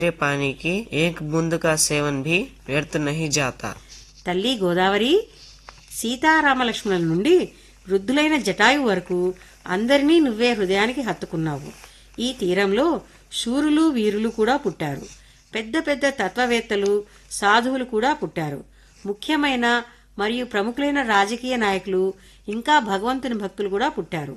पानी की एक बूंद का सेवन भी व्यर्थ नहीं जाता। తల్లి గోదావరి, సీతారామలక్ష్మణుల నుండి వృద్ధులైన జటాయు వరకు అందరినీ నువ్వే హృదయానికి హత్తుకున్నావు. ఈ తీరంలో శూరులు వీరులు కూడా పుట్టారు. పెద్ద పెద్ద తత్వవేత్తలు, సాధువులు కూడా పుట్టారు. ముఖ్యమైన మరియు ప్రముఖులైన రాజకీయ నాయకులు, ఇంకా భగవంతుని భక్తులు కూడా పుట్టారు.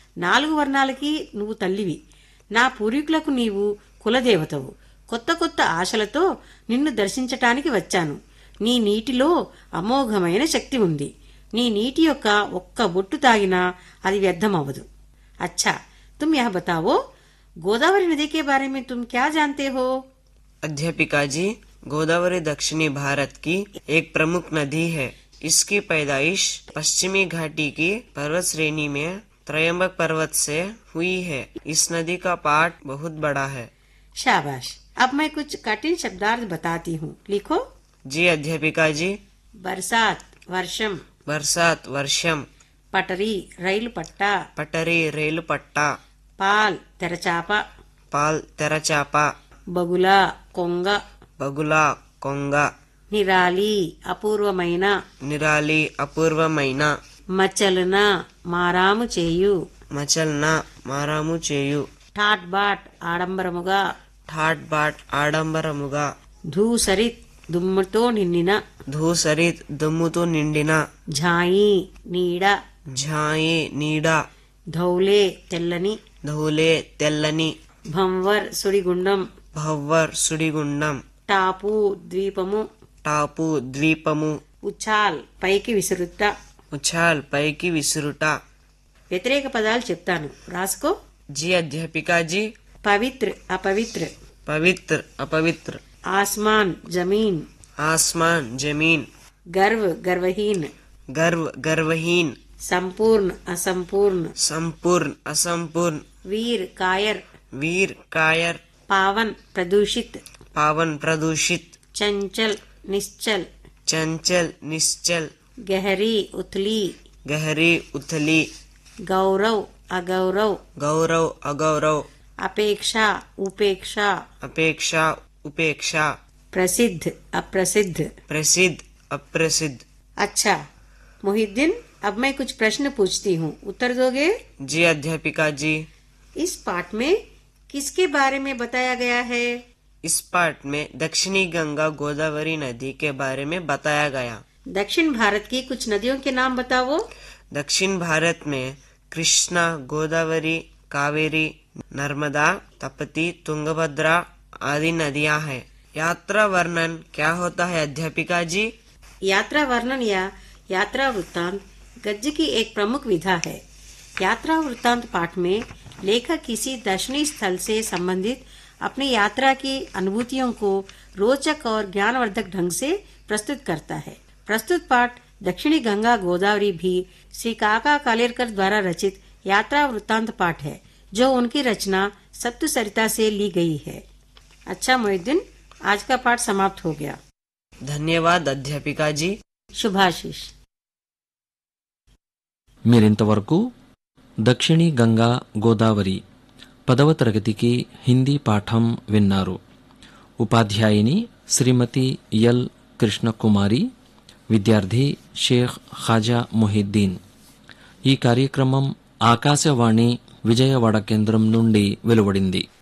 4 వర్ణాలకి నువ్వు తల్లివి. నా పూర్వీకులకు నీవు కులదేవతవు. కొత్త కొత్త ఆశలతో నిన్ను దర్శించటానికి వచ్చాను. నీ నీటిలో అమోఘమైన శక్తి ఉంది. నీ నీటి యొక్క ఒక్క బొట్టు తాగినా అది వ్యర్థమవ్వదు. अच्छा, तुम यह बताओ, गोदावरी नदी के बारे में तुम क्या जानते हो? अध्यापिका जी, गोदावरी दक्षिणी भारत की एक प्रमुख नदी है। इसकी पैदाइश पश्चिमी घाटी की पर्वत श्रेणी में त्रयंबक पर्वत से हुई है। इस नदी का पाट बहुत बड़ा है। शाबाश। अब मैं कुछ कठिन शब्दार्थ बताती हूँ, लिखो। जी अध्यापिका जी। बरसात, वर्षम। बरसात, वर्षम। पटरी, రైలు పట్టా. पटरी, रेल पट्टा। పాల్, తెరచాప. पाल, तेरचाप। బగుల, కొంగ. बगुला, कोंगा। నిరాలి, అపూర్వమైన. निराली, अपूर्वమైన. మచలన, మారాము చేయు. మచల్న, మారాము చేయు. ఠాట్ బాట్, ఆడంబరముగా. ఠాట్ బాట్, ఆడంబరముగా. ధూసరిత్, దుమ్ముతో నిండిన. ధూసరిత్, దుమ్ముతో నిండిన. ఝాయి, నీడ. ఝాయి, నీడ. ధౌలే, తెల్లని. ధౌలే, తెల్లని. భంవర్, సుడిగుండం. భవ్వర్, సుడిగుండం. టాపు, ద్వీపము. టాపు, ద్వీపము. ఉచాల్, పైకి విసురుట. ఉఛాల్, పైకి విసురుట. వ్యతిరేక పదాలు చెప్తాను, రాసుకో. जी अध्यापिका जी। పవిత్ర, అపవిత్ర. पवित्र, अपवित्र। आसमान, जमीन. आसमान, जमीन। गर्व, गर्वहीन. गर्व, गर्वहीन। संपूर्ण, असंपूर्ण. संपूर्ण, असंपूर्ण। वीर, कायर. वीर, कायर। पावन, प्रदूषित. पावन, प्रदूषित। चंचल, निश्चल. चंचल, निश्चल। गहरी, उथली. गहरी, उथली। गौरव, अगौरव. गौरव, अगौरव। अपेक्षा, उपेक्षा. अपेक्षा, उपेक्षा। प्रसिद्ध, अप्रसिद्ध. प्रसिद्ध, अप्रसिद्ध। अच्छा मोहिद्दीन, अब मैं कुछ प्रश्न पूछती हूँ, उत्तर दोगे? जी अध्यापिका जी। इस पाठ में किसके बारे में बताया गया है? इस पाठ में दक्षिणी गंगा गोदावरी नदी के बारे में बताया गया। दक्षिण भारत की कुछ नदियों के नाम बताओ। दक्षिण भारत में कृष्णा, गोदावरी, कावेरी, नर्मदा, तपती, तुंगभद्रा आदि नदियां हैं। यात्रा वर्णन क्या होता है अध्यापिका जी? यात्रा वर्णन या यात्रा वृत्तांत गद्य की एक प्रमुख विधा है। यात्रा वृत्तांत पाठ में लेखक किसी दर्शनीय स्थल से संबंधित अपनी यात्रा की अनुभूतियों को रोचक और ज्ञानवर्धक ढंग से प्रस्तुत करता है। प्रस्तुत पाठ दक्षिणी गंगा गोदावरी भी श्री काका कालेरकर द्वारा रचित यात्रा वृत्तांत पाठ है, जो उनकी रचना सप्त सरिता से ली गई है। अच्छा मोहिद्दीन, आज का पाठ समाप्त हो गया। धन्यवाद अध्यापिका जी। శుభాశీష్. మీరింతవరకు దక్షిణీ గంగా గోదావరి 10వ తరగతికి హిందీ పాఠం విన్నారు. ఉపాధ్యాయుని శ్రీమతి ఎల్ కృష్ణకుమారి, విద్యార్థి షేక్ ఖాజా మొహిద్దీన్. ఈ కార్యక్రమం ఆకాశవాణి విజయవాడ కేంద్రం నుండి వెలువడింది.